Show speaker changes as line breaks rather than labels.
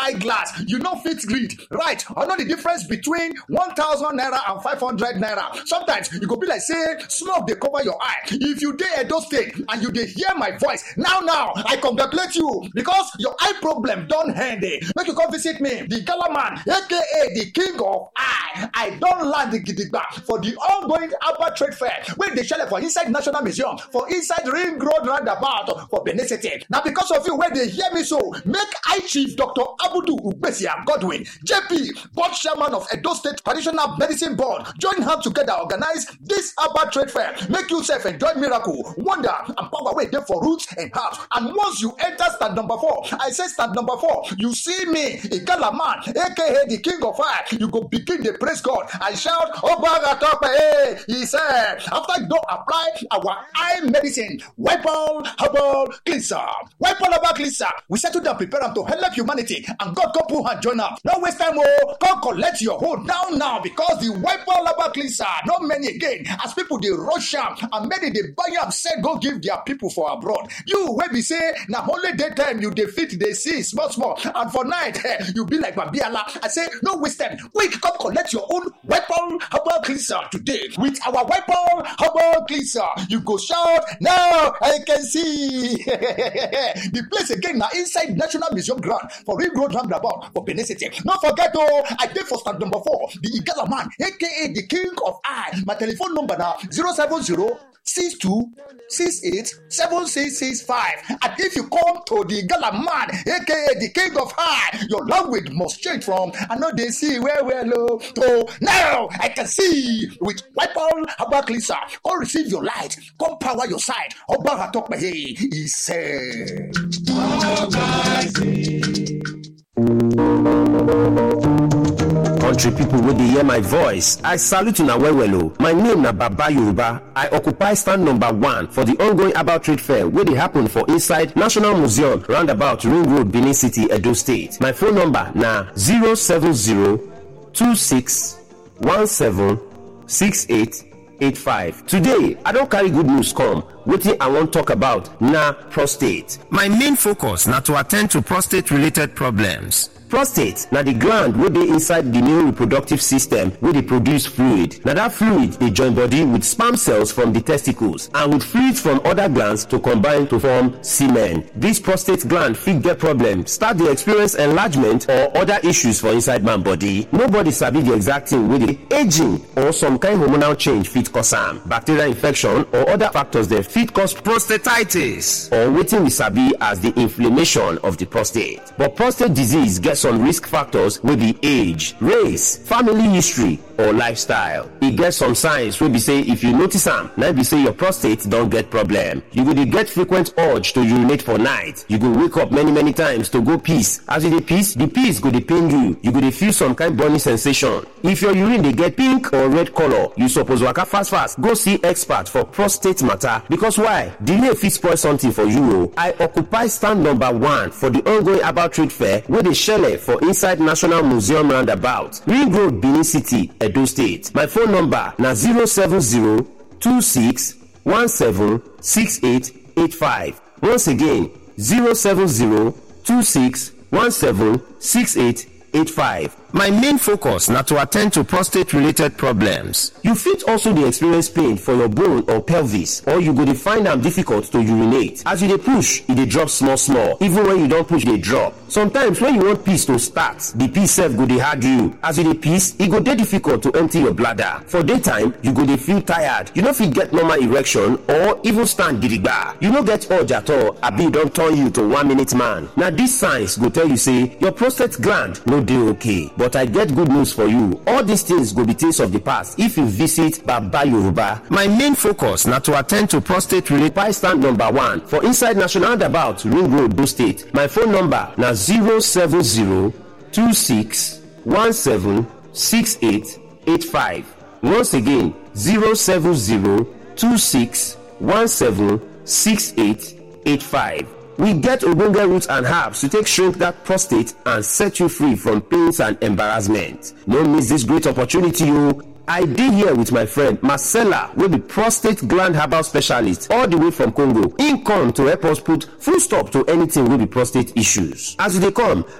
eyeglass, you no fit read, right? I know the difference between 1,000 naira and 500 naira. Sometimes you go be like say smoke dey cover your eye. If you dey Edo State and you dey hear my voice, now I congratulate you because your eye problem don end. Make you come visit me, the Gala man, aka the king of eye. I don land the gidigba for the ongoing Abba Trade Fair wey dey shele for inside National Museum, for inside Ring Road roundabout for Benin City. Na because of you wey dey hear me so, make High Chief Dr. Abudu Ugbesia Godwin, JP, board chairman of Edo State Traditional Medicine Board, join hands together organize this Abba Trade Fair. Make you sef enjoy miracle, wonder, and power wey dey for roots and herbs. And once you enter stand number 4, I say stand number 4, you see me, Igala man, aka the king of fire, you go begin to praise God and shout, Obaga Tope, hey, he said, after you don't apply our eye medicine, wipe all herbal cleanser, we settle down, prepare them to help humanity, and God come put hand join up. No waste time, come collect your hold down now, because the wipe all herbal cleanser, not many again, as people they rush am and many they buy am, said go give their people for abroad. You wey be say na only daytime you defeat they see small, and for night you be like Babiala. I say no waste time, quick come collect your own weapon herbal cleanser today. With our weapon herbal cleanser, you go shout now I can see. The place again now inside National Museum ground for Ring Road roundabout for Benin City. Don't forget I did for stand number 4, the Igala man, aka the king of eye. My telephone number now 070-6268-7665. And if you come to the Gala man, aka the king of high, your language must change from I know they see well to now I can see with wipe all herbal cleanser. Come receive your light, come power your side. Oba Atokpe, he said.
Country people wey dey hear my voice, I salute una well. My name na Baba Yoruba. I occupy stand number 1 for the ongoing Abba Trade Fair wey dey happen for inside National Museum roundabout Ring Road, Benin City, Edo State. My phone number na 070-2617-6885. Today, I don carry good news come. Wetin I wan talk about na prostate. My main focus na to attend to prostate related problems. Prostate na the gland wey dey inside the male reproductive system wey dey produce fluid. Na that fluid dey join body with sperm cells from the testicles and with fluids from other glands to combine to form semen. This prostate gland fit get problem, start dey experience enlargement or other issues for inside man body. Nobody sabi the exact thing wey dey aging or some kind hormonal change fit cause am. Bacterial infection or other factors dem fit cause prostatitis or wetin we sabi as the inflammation of the prostate. But prostate disease get some risk factors wey be age, race, family history or lifestyle. E get some signs wey be say if you notice am, na be say your prostate don get problem. You go dey get frequent urge to urinate for night. You go wake up many times to go piss. As you dey piss, the piss go dey pain you. You go dey feel some kind burning sensation. If your urine dey get pink or red color, you suppose waka fast go see expert for prostate matter, because why? Delay fit spoil something for you. I occupy stand number 1 for the ongoing Abba Trade Fair wey dey shele for inside National Museum roundabout Ring Road, Benin City, Edo State. My phone number na 070-2617-6885. Once again, 070-2617-6885. My main focus na to attend to prostate related problems. You fit also dey experience pain for your bone or pelvis, or you go dey find am difficult to urinate. As you dey push, e dey drop small. Even when you don push, e dey drop. Sometimes when you want piss to start, the piss sef go dey hard you. As you dey piss, e go dey difficult to empty your bladder. For daytime, you go dey feel tired. You no fit get normal erection or even stand gidigba. You no get urge at all, abi e don turn you to 1-minute man. Na these signs go tell you say your prostate gland no dey okay. But I get good news for you. All these things go be things of the past if you visit Baba Yoruba. My main focus na to attend to prostate related stand number 1 for inside National Roundabout Ring Road, Edo State. My phone number na 070-2617-6885. Once again, 070-2617-6885. We get ogbonge roots and herbs to take shrink that prostate and set you free from pains and embarrassment. No miss this great opportunity, o. I dey here with my friend Marcella, wey be prostate gland herbal specialist all the way from Congo. Im come to help us put full stop to anything wey be prostate issues. As you dey come,